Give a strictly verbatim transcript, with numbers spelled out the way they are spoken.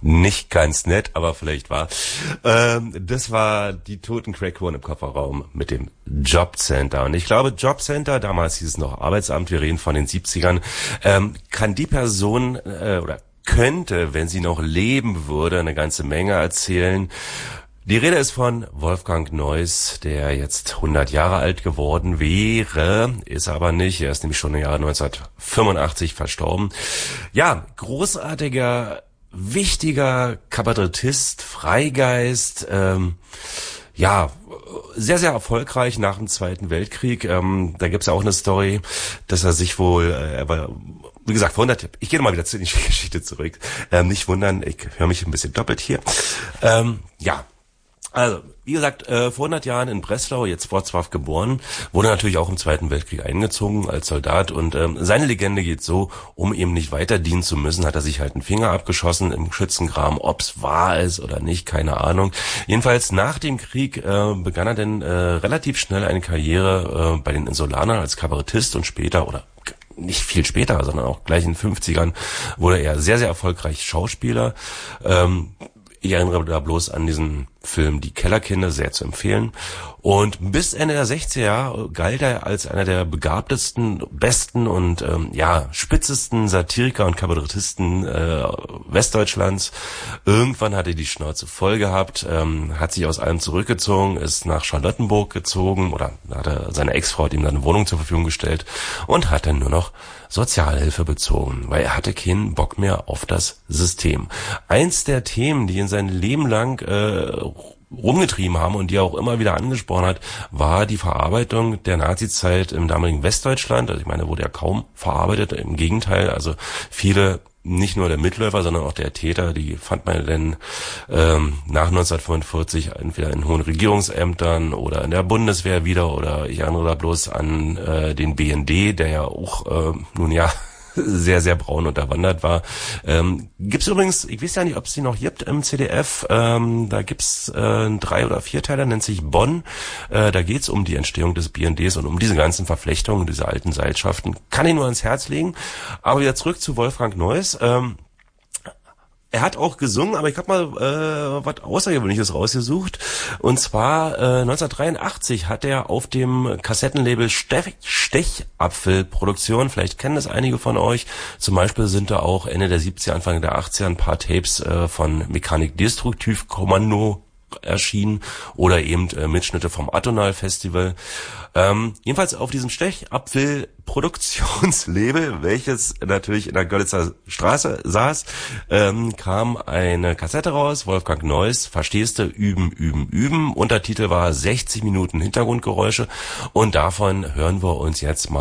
Nicht ganz nett, aber vielleicht war. Ähm, das war die Toten Crackhorn im Kofferraum mit dem Jobcenter. Und ich glaube, Jobcenter, damals hieß es noch Arbeitsamt, wir reden von den siebzigern, ähm, kann die Person äh, oder könnte, wenn sie noch leben würde, eine ganze Menge erzählen. Die Rede ist von Wolfgang Neuss, der jetzt hundert Jahre alt geworden wäre, ist aber nicht. Er ist nämlich schon im Jahre neunzehnhundertfünfundachtzig verstorben. Ja, großartiger, wichtiger Kabarettist, Freigeist, ähm, ja, sehr, sehr erfolgreich nach dem Zweiten Weltkrieg. Ähm, da gibt's ja auch eine Story, dass er sich wohl, äh, er war, wie gesagt, vor hundert, ich gehe nochmal wieder zu der Geschichte zurück. Ähm, nicht wundern, ich höre mich ein bisschen doppelt hier. Ähm, ja. Also, wie gesagt, äh, vor hundert Jahren in Breslau, jetzt Wrocław geboren, wurde natürlich auch im Zweiten Weltkrieg eingezogen als Soldat und ähm, seine Legende geht so, um eben nicht weiter dienen zu müssen, hat er sich halt einen Finger abgeschossen im Schützengraben, ob's wahr ist oder nicht, keine Ahnung. Jedenfalls nach dem Krieg äh, begann er dann äh, relativ schnell eine Karriere äh, bei den Insulanern als Kabarettist und später, oder nicht viel später, sondern auch gleich in den fünfzigern, wurde er sehr, sehr erfolgreich Schauspieler. Ähm, Ich erinnere da bloß an diesen Film Die Kellerkinder, sehr zu empfehlen. Und bis Ende der sechziger Jahre galt er als einer der begabtesten, besten und ähm, ja spitzesten Satiriker und Kabarettisten äh, Westdeutschlands. Irgendwann hat er die Schnauze voll gehabt, ähm, hat sich aus allem zurückgezogen, ist nach Charlottenburg gezogen oder hat er, seine Ex-Frau hat ihm dann eine Wohnung zur Verfügung gestellt und hat dann nur noch Sozialhilfe bezogen, weil er hatte keinen Bock mehr auf das System. Eins der Themen, die ihn sein Leben lang äh, rumgetrieben haben und die er auch immer wieder angesprochen hat, war die Verarbeitung der Nazizeit im damaligen Westdeutschland. Also ich meine, wurde ja kaum verarbeitet, im Gegenteil, also viele, nicht nur der Mitläufer, sondern auch der Täter, die fand man denn ähm, nach neunzehnhundertfünfundvierzig entweder in hohen Regierungsämtern oder in der Bundeswehr wieder, oder ich erinnere da bloß an äh, den B N D, der ja auch äh, nun ja sehr, sehr braun unterwandert war. Ähm, gibt's übrigens, ich weiß ja nicht, ob es die noch gibt im C D F, ähm, da gibt's äh, einen Drei- oder Vierteiler, nennt sich Bonn. Äh, da geht's um die Entstehung des B N Ds und um diese ganzen Verflechtungen, diese alten Seilschaften. Kann ich nur ans Herz legen. Aber wieder zurück zu Wolfgang Neuss. Ähm, Er hat auch gesungen, aber ich habe mal äh, was Außergewöhnliches rausgesucht. Und zwar äh, neunzehnhundertdreiundachtzig hat er auf dem Kassettenlabel Stech, Stechapfel Produktion, vielleicht kennen das einige von euch, zum Beispiel sind da auch Ende der siebziger, Anfang der achtziger ein paar Tapes äh, von Mechanik Destruktiv Kommando erschienen oder eben äh, Mitschnitte vom Atonal Festival. Ähm, jedenfalls auf diesem Stechapfel Produktionslabel, welches natürlich in der Görlitzer Straße saß, ähm, kam eine Kassette raus, Wolfgang Neuss, verstehst du, üben, üben, üben. Untertitel war sechzig Minuten Hintergrundgeräusche und davon hören wir uns jetzt mal